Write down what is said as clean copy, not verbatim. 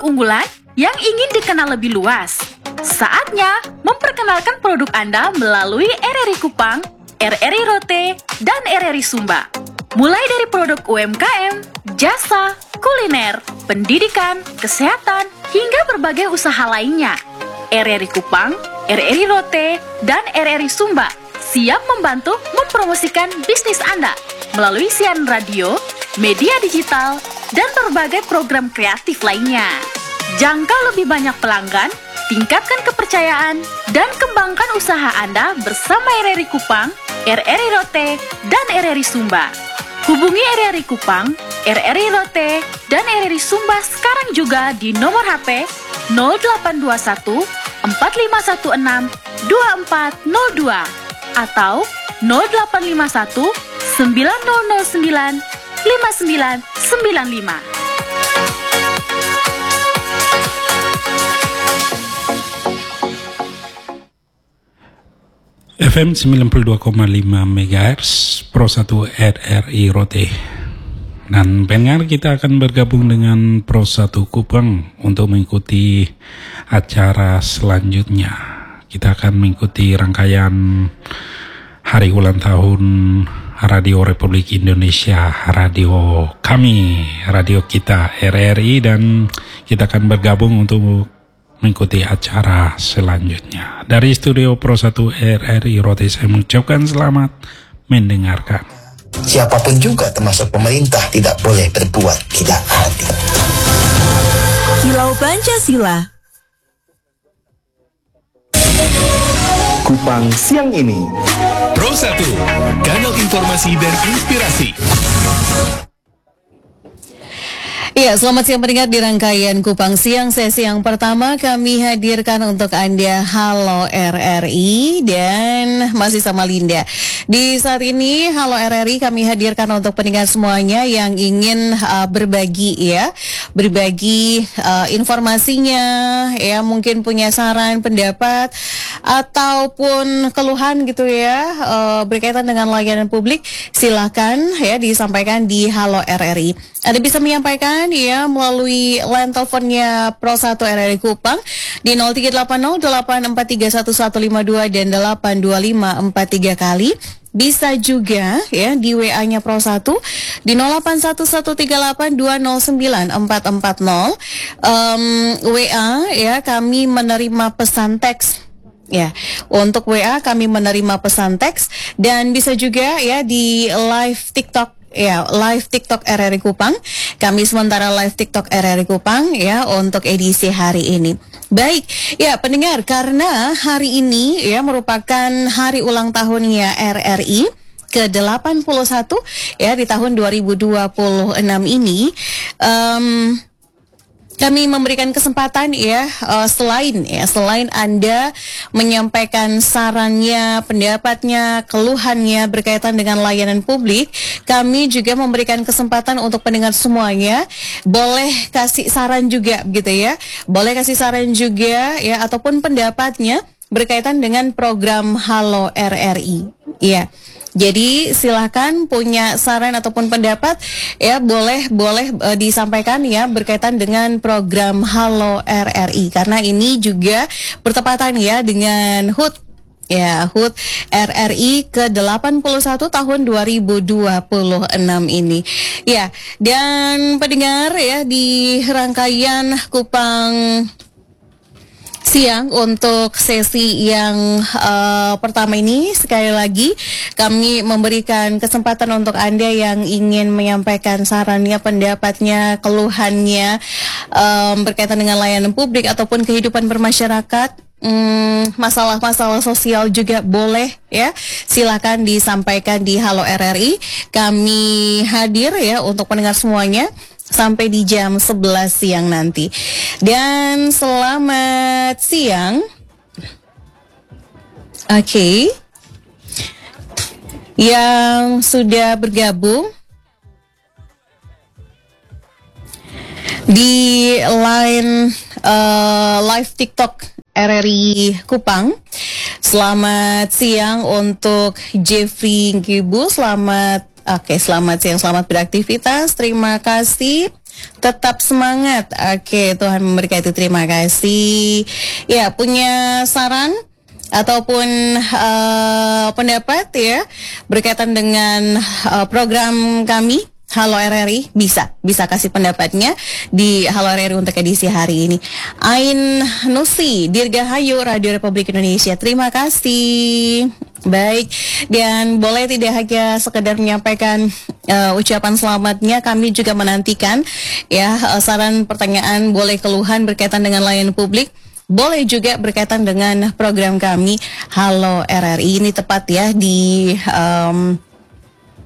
unggulan yang ingin dikenal lebih luas? Saatnya memperkenalkan produk Anda melalui RRI Kupang, RRI Rote, dan RRI Sumba. Mulai dari produk UMKM, jasa, kuliner, pendidikan, kesehatan, hingga berbagai usaha lainnya. RRI Kupang, RRI Rote, dan RRI Sumba siap membantu mempromosikan bisnis Anda melalui siaran radio, media digital, dan berbagai program kreatif lainnya. Jangkau lebih banyak pelanggan, tingkatkan kepercayaan, dan kembangkan usaha Anda bersama RRI Kupang, RRI Rote, dan RRI Sumba. Hubungi RRI Kupang, RRI Rote, dan RRI Sumba sekarang juga di nomor HP 0821 4516 2402 atau 0851 9009 5995. FM 92,5 MHz Pro 1 RRI Rote. Dan pendengar, kita akan bergabung dengan Pro 1 Kupang untuk mengikuti acara selanjutnya. Kita akan mengikuti rangkaian hari ulang tahun Radio Republik Indonesia, radio kami, radio kita RRI, dan kita akan bergabung untuk mengikuti acara selanjutnya. Dari studio Pro 1 RRI Rote, saya mengucapkan selamat mendengarkan. Siapapun juga termasuk pemerintah tidak boleh berbuat tidak adil. Kilau Pancasila. Kupang siang ini. Pro 1, kanal informasi dan inspirasi. Ya, selamat siang pendengar. Di rangkaian Kupang Siang sesi yang pertama kami hadirkan untuk Anda Halo RRI, dan masih sama Linda. Di saat ini Halo RRI kami hadirkan untuk pendengar semuanya yang ingin berbagi informasinya, ya, mungkin punya saran, pendapat ataupun keluhan gitu ya, berkaitan dengan layanan publik, silakan ya disampaikan di Halo RRI. Anda bisa menyampaikan ya melalui line teleponnya Pro 1 RRI Kupang di 038084311152 dan 82543 kali. Bisa juga ya di WA-nya Pro 1 di 081138209440. WA ya, kami menerima pesan teks. Ya, untuk WA kami menerima pesan teks, dan bisa juga ya di live TikTok. Ya, live TikTok RRI Kupang. Kami sementara live TikTok RRI Kupang ya untuk edisi hari ini. Baik, ya pendengar, karena hari ini ya merupakan hari ulang tahunnya RRI ke-81 ya di tahun 2026 ini. Kami memberikan kesempatan ya, selain Anda menyampaikan sarannya, pendapatnya, keluhannya berkaitan dengan layanan publik, kami juga memberikan kesempatan untuk pendengar semuanya boleh kasih saran juga gitu ya. Boleh kasih saran juga ya, ataupun pendapatnya berkaitan dengan program Halo RRI. Ya. Jadi silakan punya saran ataupun pendapat ya, boleh disampaikan ya berkaitan dengan program Halo RRI, karena ini juga bertepatan ya dengan HUT RRI ke-81 tahun 2026 ini. Ya, dan pendengar ya, di rangkaian Kupang Siang untuk sesi yang pertama ini, sekali lagi kami memberikan kesempatan untuk Anda yang ingin menyampaikan sarannya, pendapatnya, keluhannya berkaitan dengan layanan publik ataupun kehidupan bermasyarakat, masalah-masalah sosial juga boleh ya, silakan disampaikan di Halo RRI. Kami hadir ya untuk pendengar semuanya sampai di jam 11 siang nanti. Dan selamat siang. Oke. Yang sudah bergabung di line live TikTok RRI Kupang. Selamat siang untuk Jeffrey Gibu. Selamat siang, selamat beraktivitas. Terima kasih. Tetap semangat. Oke, Tuhan memberkati. Terima kasih. Ya, punya saran ataupun pendapat ya berkaitan dengan program kami Halo RRI, bisa kasih pendapatnya di Halo RRI untuk edisi hari ini. Ain Nusi, Dirgahayu Radio Republik Indonesia, terima kasih. Baik, dan boleh tidak hanya sekedar menyampaikan ucapan selamatnya, kami juga menantikan ya saran, pertanyaan, boleh keluhan berkaitan dengan layanan publik, boleh juga berkaitan dengan program kami Halo RRI. Ini tepat ya di